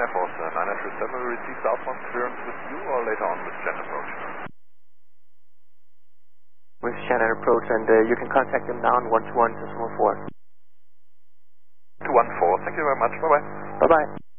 Air Force 937 will receive southbound clearance with you or later on with Shannon approach? With Shannon approach, and you can contact him now on 121 decimal 4. 214, thank you very much, bye-bye. Bye-bye.